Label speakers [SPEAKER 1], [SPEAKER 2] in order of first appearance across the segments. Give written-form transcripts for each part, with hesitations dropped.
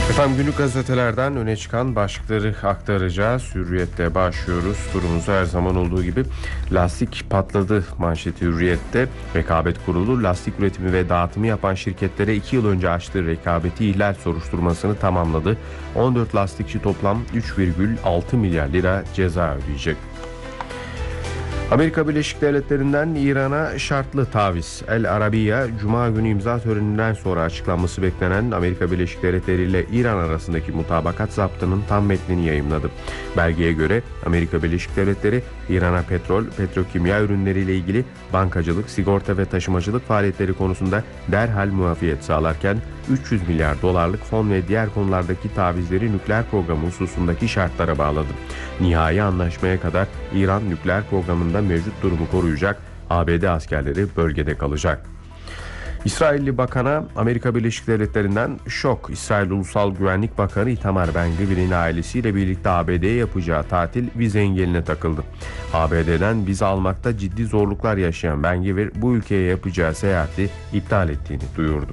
[SPEAKER 1] Efendim günlük gazetelerden öne çıkan başlıkları aktaracağız. Hürriyet'te başlıyoruz. Turumuzu her zaman olduğu gibi lastik patladı manşeti Hürriyet'te. Rekabet Kurulu lastik üretimi ve dağıtımı yapan şirketlere 2 yıl önce açtığı rekabeti ihlal soruşturmasını tamamladı. 14 lastikçi toplam 3,6 milyar lira ceza ödeyecek. Amerika Birleşik Devletleri'nden İran'a şartlı taviz. El Arabiya, Cuma günü imza töreninden sonra açıklanması beklenen Amerika Birleşik Devletleri ile İran arasındaki mutabakat zaptının tam metnini yayımladı. Belgeye göre Amerika Birleşik Devletleri, İran'a petrol, petrokimya ürünleriyle ilgili bankacılık, sigorta ve taşımacılık faaliyetleri konusunda derhal muafiyet sağlarken, 300 milyar dolarlık fon ve diğer konulardaki tavizleri nükleer programı hususundaki şartlara bağladı. Nihai anlaşmaya kadar İran nükleer programında mevcut durumu koruyacak, ABD askerleri bölgede kalacak. İsrailli bakana Amerika Birleşik Devletleri'nden şok. İsrail Ulusal Güvenlik Bakanı Itamar Ben-Gvir'in ailesiyle birlikte ABD'ye yapacağı tatil vize engeline takıldı. ABD'den vize almakta ciddi zorluklar yaşayan Ben-Gvir bu ülkeye yapacağı seyahati iptal ettiğini duyurdu.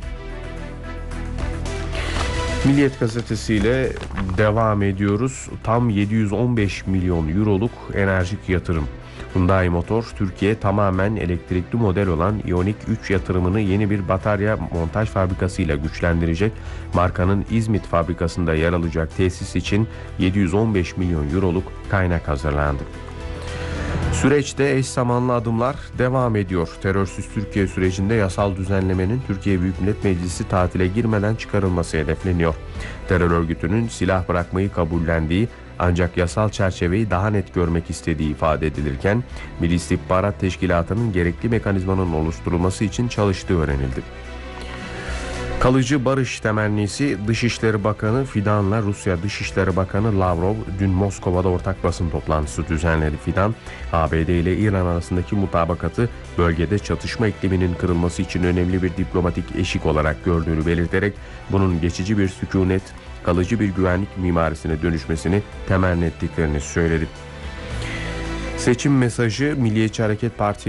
[SPEAKER 1] Milliyet gazetesiyle devam ediyoruz. Tam 715 milyon euroluk enerjik yatırım. Hyundai Motor, Türkiye tamamen elektrikli model olan Ioniq 3 yatırımını yeni bir batarya montaj fabrikasıyla güçlendirecek. Markanın İzmit fabrikasında yer alacak tesis için 715 milyon euroluk kaynak hazırlandı. Süreçte eş zamanlı adımlar devam ediyor. Terörsüz Türkiye sürecinde yasal düzenlemenin Türkiye Büyük Millet Meclisi tatile girmeden çıkarılması hedefleniyor. Terör örgütünün silah bırakmayı kabullendiği ancak yasal çerçeveyi daha net görmek istediği ifade edilirken, Milli İstihbarat Teşkilatı'nın gerekli mekanizmanın oluşturulması için çalıştığı öğrenildi. Kalıcı barış temennisi Dışişleri Bakanı Fidan'la Rusya Dışişleri Bakanı Lavrov dün Moskova'da ortak basın toplantısı düzenledi. Fidan, ABD ile İran arasındaki mutabakatı bölgede çatışma ikliminin kırılması için önemli bir diplomatik eşik olarak gördüğünü belirterek bunun geçici bir sükunet, kalıcı bir güvenlik mimarisine dönüşmesini temenni ettiklerini söyledi. Seçim mesajı Milliyetçi Hareket Partisi